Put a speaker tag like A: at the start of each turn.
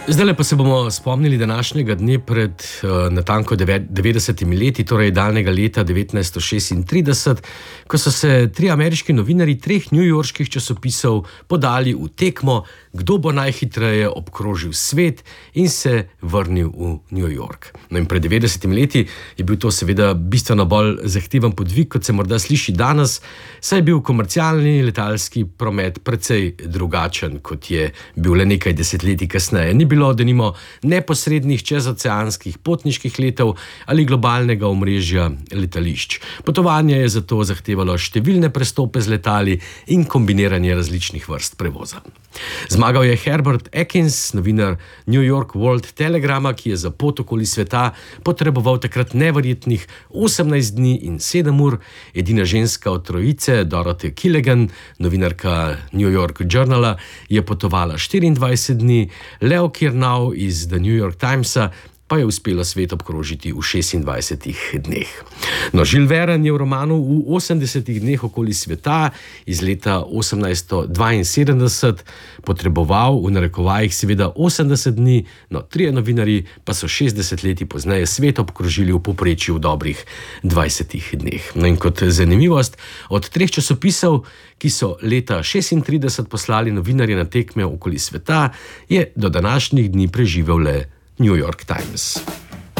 A: Zdaj pa se bomo spomnili današnjega dne pred natanko 90 leti, torej daljnega leta 1936, ko so se tri ameriški novinarji treh newyorških časopisov podali v tekmo, kdo bo najhitreje obkrožil svet in se vrnil v New York. No in pred 90 leti je bil to seveda bistveno bolj zahteven podvig, kot se morda sliši danes, saj je bil komercialni letalski promet precej drugačen, kot je bil le nekaj desetletij kasneje. Ni bilo denimo neposrednih čezoceanskih potniških letov ali globalnega omrežja letališč. Potovanje je zato zahtevalo številne prestope z letali in kombiniranje različnih vrst prevoza. Zmagal je Herbert Akins, novinar New York World Telegrama, ki je za pot okoli sveta potreboval takrat neverjetnih 18 dni in 7 ur. Edina ženska od trojice, Dorothy Killigan, novinarka New York Journala, je potovala 24 dni, Leo Kirnau iz The New York Timesa pa je uspelo svet obkrožiti v 26 dneh. No, Jules Verne je v romanu v 80 dneh okoli sveta iz leta 1872 potreboval v narekovajih seveda 80 dni, no, trije novinarji pa so 60 leti pozneje svet obkrožili v povprečju v dobrih 20 dneh. No in kot zanimivost, od treh časopisov, ki so leta 36 poslali novinarje na tekme okoli sveta, je do današnjih dni preživel le New York Times.